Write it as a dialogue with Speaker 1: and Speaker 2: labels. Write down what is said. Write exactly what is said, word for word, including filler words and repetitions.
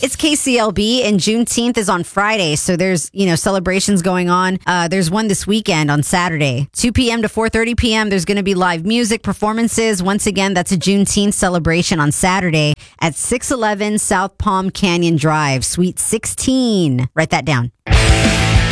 Speaker 1: It's K C L B, and Juneteenth is on Friday, so there's, you know, celebrations going on. Uh, there's one this weekend on Saturday, two p.m. to four thirty p.m. There's going to be live music performances. Once again, that's a Juneteenth celebration on Saturday at six eleven South Palm Canyon Drive, Suite sixteen. Write that down.